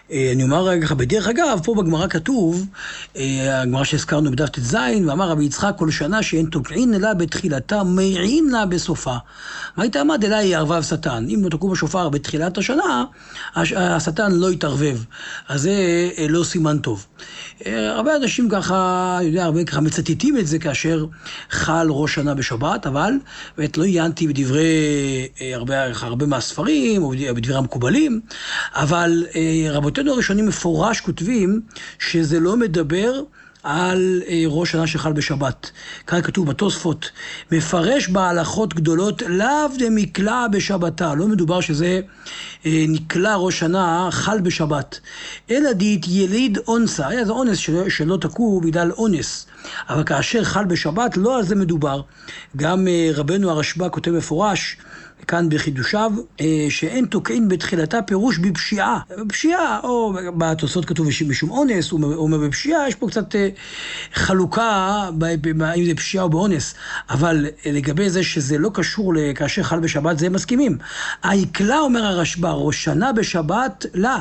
אני אומר ככה, בדרך אגב, פה בגמרא כתוב, הגמרא שהזכרנו בדף ט"ז, ואמר רבי יצחק כל שנה שאין תוקעין לה בתחילתה, מייעין לה בסופה. מה הייתה עמד אליה יערבב שטן? אם לא תקעו בשופר בתחילת השנה, השטן לא יתערבב. אז זה לא סימן טוב. הרבה אנשים ככה, הרבה ככה מצטטים את זה כאשר חל ראש שנה בשבת, אבל לא עיינתי בדברי הרבה מהספרים, או בדברי המקובלים, אבל רבותינו הראשונים מפורש כותבים שזה לא מדבר על ראש שנה שחל בשבת. כאן כתוב בתוספות, מפרש בהלכות גדולות לאו דמקלע בשבתה. לא מדובר שזה נקלע ראש שנה חל בשבת. אלא דית יליד אונסה. היה זה אונס שלא תקעו בגלל אונס. אבל כאשר חל בשבת לא על זה מדובר. גם רבנו הרשב"א כותב מפורש, כאן בחידושיו, שאין תוקעין בתחילתה פירוש בפשיעה. בפשיעה, או בתוספות כתוב משום אונס, הוא אומר בפשיעה, יש פה קצת חלוקה, אם זה פשיעה או באונס, אבל לגבי זה שזה לא קשור כאשר חל בשבת, זה מסכימים. העיקלה, אומר הרשב"א, ראש שנה בשבת, לה,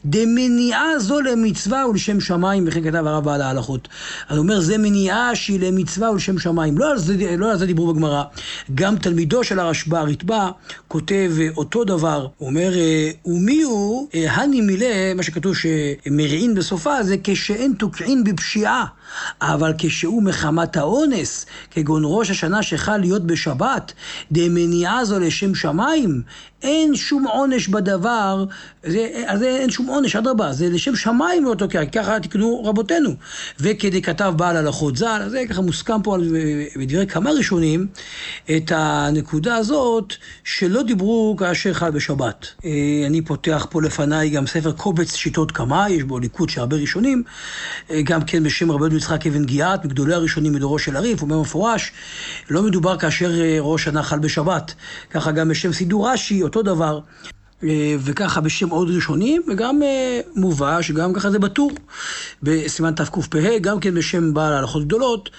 דמניעה זו למצווה ולשם שמיים, וכן כתב הרב בעל ההלכות. אז הוא אומר, זה מניעה שהיא למצווה ולשם שמיים. לא על זה דיברו בגמרא. גם תלמידו של הרשב"א, הרתב"א, כותב אותו דבר, הוא אומר, ומי הוא הני מילה, מה שכתוב שמריעין בסופה, זה כשאין תוקעין בפשיעה, אבל כשהוא מחמת האונס, כגון ראש השנה שחל להיות בשבת, דמניעה זו לשם שמיים, אין שום עונש בדבר, אז אין שום עונש, אדרבה, זה לשם שמיים לא תוקע, ככה תקנו רבותינו. וכדי כתב בעל הלכות ז"ל, זה ככה מוסכם פה בדברי כמה ראשונים, את הנקודה הזאת שלא דיברו כאשר חל בשבת. אני פותח פה לפניי גם ספר קובץ שיטות כמה, יש בו ליקוד של הרבה ראשונים, גם כן בשם רבנו יצחק אבן גיאת, מגדולי הראשונים מדורו של הריף, הוא אומר מפורש, לא מדובר כאשר ראש שנה חל בשבת. ככה גם בשם סידור רש"י, אותו דבר, וככה בשם עוד ראשונים, וגם מובא שגם ככה זה בטור בסימן תקפ"ה, גם כן בשם בעל הלכות גדולות,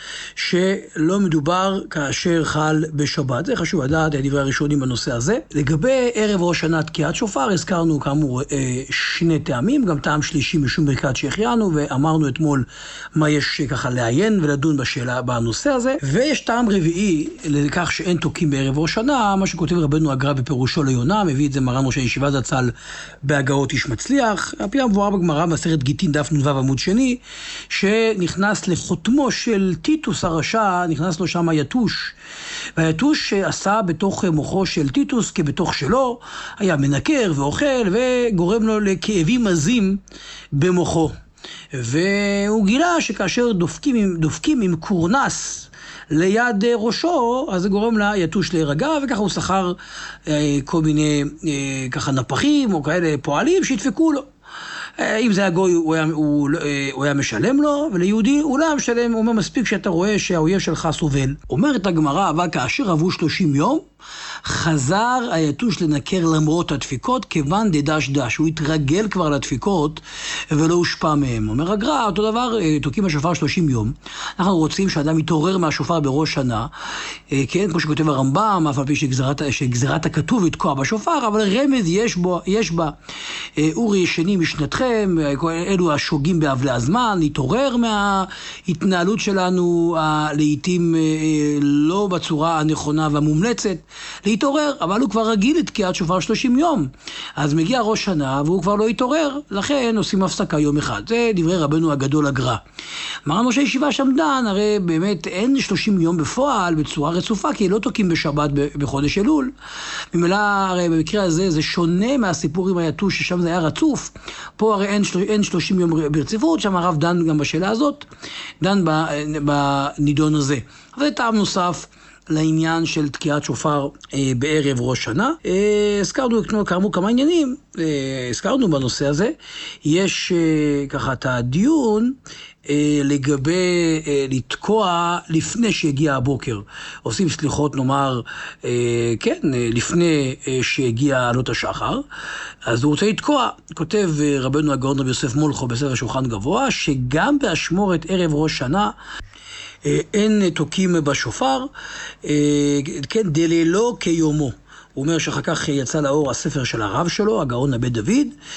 שלא מדובר כאשר חל בשבת. זה חשוב לדעת, דברי הראשונים בנושא הזה. לגבי ערב ראש שנה תקיעת שופר, הזכרנו כאמור שני טעמים, גם טעם שלישי משום ברכת שהחיינו, ואמרנו אתמול מה יש ככה לעיין ולדון בשאלה בנושא הזה. ויש טעם רביעי לכך שאין תוקים בערב ראש שנה, מה שכותב רבנו הגר"א בפירושו ליונה, מביא את זה מרן ראש הישיבה זצ"ל בהגאות איש מצליח, על פי המבואר בגמרא במסכת גיטין דף נ"ו עמוד שני, שנכנס לחותמו של טיטוס הרשע, נכנס לו שם יתוש, והיתוש עשה בתוך מוחו של טיטוס כבתוך שלו, היה מנקר ואוכל וגורם לו לכאבים עזים במוחו. והוא גילה שכאשר דופקים עם קורנס ליד ראשו, אז זה גורם ליתוש להירגע, וככה הוא שכר כל מיני נפחים או כאלה פועלים שידפקו לו. אם זה הגוי הוא היה משלם לו, וליהודי הוא לא משלם. הוא אומר, מספיק שאתה רואה שהאויב שלך סובל. אומרת הגמרא, אבל כאשר עברו 30 יום, חזר היתוש לנקר למרות הדפיקות, כיוון דדש דש. הוא התרגל כבר לדפיקות ולא הושפע מהם. אומר הגר"א, אותו דבר, תוקעים השופר 30 יום. אנחנו רוצים שאדם יתעורר מהשופר בראש שנה, כן, כמו שכותב הרמב"ם, אף על פי שגזירת הכתוב לתקוע בשופר, אבל רמז יש בה. אורי ישני משנתכם, אלו השוגים באבלי הזמן, להתעורר מההתנהלות שלנו, לעתים לא בצורה הנכונה והמומלצת, להתעורר, אבל הוא כבר רגיל לתקיעת שופר 30 יום. אז מגיע ראש שנה והוא כבר לא יתעורר, לכן עושים הפסקה יום אחד. זה דברי רבנו הגדול הגר"א. מרן ראש הישיבה שם דן, הרי באמת אין 30 יום בפועל בצורה רצופה, כי לא תוקים בשבת בחודש אלול. ממילא הרי במקרה הזה זה שונה מהסיפור עם היתוש, ששם זה היה רצוף. פה הרי אין 30 יום ברציפות, שם הרב דן גם בשאלה הזאת, דן בנידון הזה. אבל זה טעם נוסף לעניין של תקיעת שופר בערב ראש שנה. הזכרנו כאמור כמה עניינים, הזכרנו בנושא הזה. יש ככה את הדיון לגבי לתקוע לפני שהגיע הבוקר. עושים סליחות נאמר, כן, לפני שהגיע עלות השחר, אז הוא רוצה לתקוע. כותב רבנו הגאון רבי יוסף מולכו בספר שולחן גבוה, שגם באשמורת ערב ראש שנה אין תוקים בשופר, כן, דלילו כיומו. הוא אומר שאחר כך יצא לאור הספר של הרב שלו, הגאון הבית דוד,